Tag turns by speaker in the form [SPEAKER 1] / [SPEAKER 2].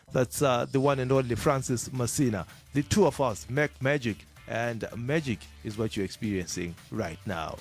[SPEAKER 1] That's the one and only Francis Messina. The two of us make magic, and magic is what you're experiencing right now.